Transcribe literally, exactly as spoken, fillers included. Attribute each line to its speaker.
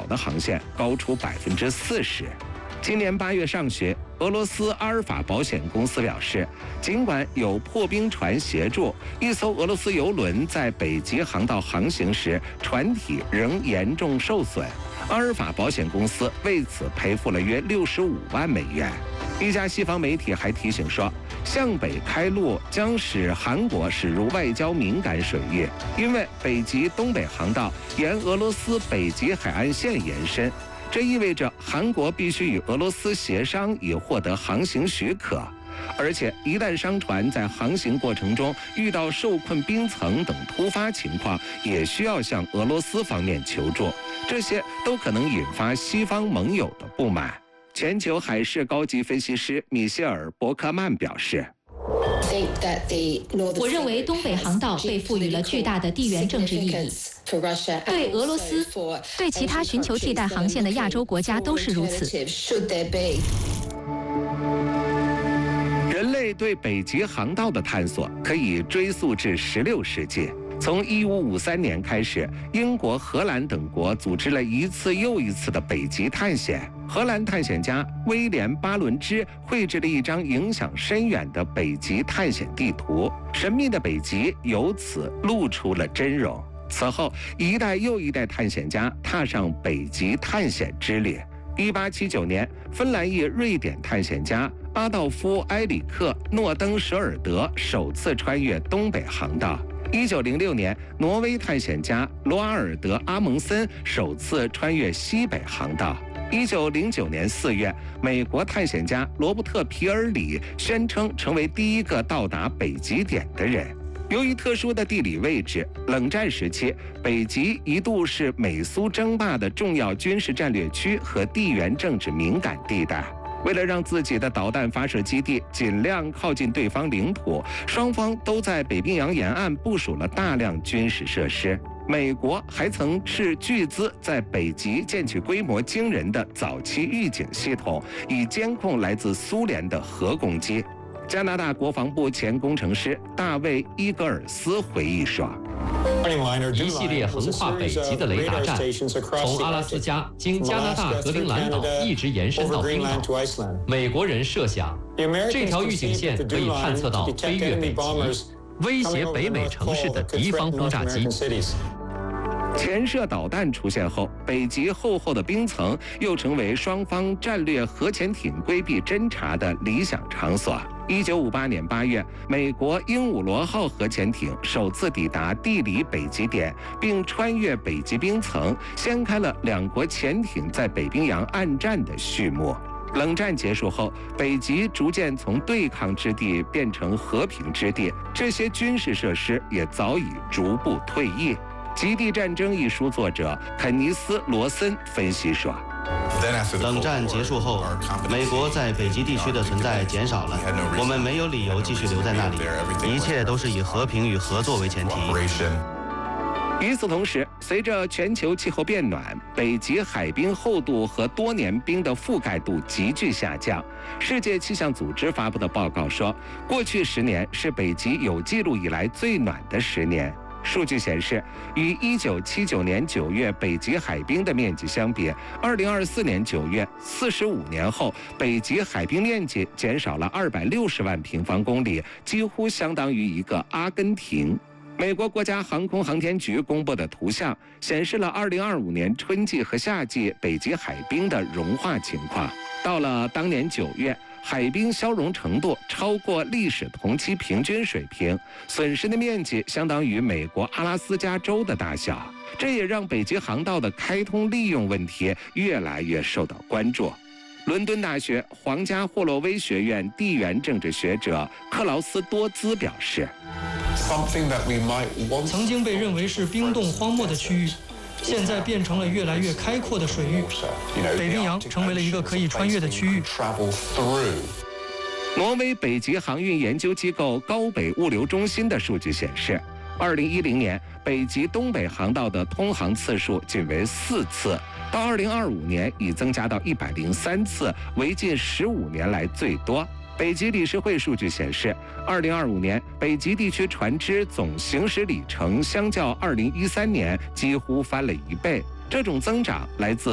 Speaker 1: 少的航线高出百分之四十。今年八月上旬，俄罗斯阿尔法保险公司表示，尽管有破冰船协助，一艘俄罗斯油轮在北极航道航行时，船体仍严重受损。阿尔法保险公司为此赔付了约六十五万美元。一家西方媒体还提醒说，向北开路将使韩国驶入外交敏感水域，因为北极东北航道沿俄罗斯北极海岸线延伸。这意味着韩国必须与俄罗斯协商以获得航行许可，而且一旦商船在航行过程中遇到受困冰层等突发情况，也需要向俄罗斯方面求助，这些都可能引发西方盟友的不满。全球海事高级分析师米歇尔·伯克曼表示，
Speaker 2: 我认为东北航道被赋予了巨大的地缘政治意义，对俄罗斯、对其他寻求替代航线的亚洲国家都是如此。
Speaker 1: 人类对北极航道的探索可以追溯至十六世纪。从一五五三年开始，英国、荷兰等国组织了一次又一次的北极探险。荷兰探险家威廉·巴伦支绘制了一张影响深远的北极探险地图，神秘的北极由此露出了真容。此后，一代又一代探险家踏上北极探险之旅。一八七九年，芬兰裔瑞典探险家阿道夫·埃里克·诺登舍尔德首次穿越东北航道。一九零六年，挪威探险家罗阿尔德·阿蒙森首次穿越西北航道。一九零九年四月，美国探险家罗伯特·皮尔里宣称成为第一个到达北极点的人。由于特殊的地理位置，冷战时期，北极一度是美苏争霸的重要军事战略区和地缘政治敏感地带。为了让自己的导弹发射基地尽量靠近对方领土，双方都在北冰洋沿岸部署了大量军事设施。美国还曾斥巨资在北极建起规模惊人的早期预警系统，以监控来自苏联的核攻击。加拿大国防部前工程师大卫·伊格尔斯回忆说，
Speaker 3: 一系列横跨北极的雷达站，从阿拉斯加经加拿大格陵兰岛一直延伸到冰岛。美国人设想，这条预警线可以探测到飞越北极，威胁北美城市的敌方轰炸机。
Speaker 1: 潜射导弹出现后，北极厚厚的冰层又成为双方战略核潜艇规避侦察的理想场所。一九五八年八月，美国鹦鹉螺号核潜艇首次抵达地理北极点，并穿越北极冰层，掀开了两国潜艇在北冰洋暗战的序幕。冷战结束后，北极逐渐从对抗之地变成和平之地，这些军事设施也早已逐步退役。《极地战争》一书作者肯尼斯·罗森分析说，
Speaker 4: 冷战结束后，美国在北极地区的存在减少了，我们没有理由继续留在那里，一切都是以和平与合作为前提。
Speaker 1: 与此同时，随着全球气候变暖，北极海冰厚度和多年冰的覆盖度急剧下降。世界气象组织发布的报告说，过去十年是北极有记录以来最暖的十年。数据显示，与一九七九年九月北极海冰的面积相比，二零二四年九月，四十五年后，北极海冰面积减少了二百六十万平方公里，几乎相当于一个阿根廷。美国国家航空航天局公布的图像显示了二零二五年春季和夏季北极海冰的融化情况。到了当年九月，海冰消融程度超过历史同期平均水平，损失的面积相当于美国阿拉斯加州的大小。这也让北极航道的开通利用问题越来越受到关注。伦敦大学皇家霍洛威学院地缘政治学者克劳斯多兹表示，
Speaker 5: 曾经被认为是冰冻荒漠的区域，现在变成了越来越开阔的水域，北冰洋成为了一个可以穿越的区域。
Speaker 1: 挪威北极航运研究机构高北物流中心的数据显示，二零一零年北极东北航道的通航次数仅为四次，到二零二五年已增加到一百零三次，为近十五年来最多。北极理事会数据显示，二零二五年北极地区船只总行驶里程相较二零一三年几乎翻了一倍，这种增长来自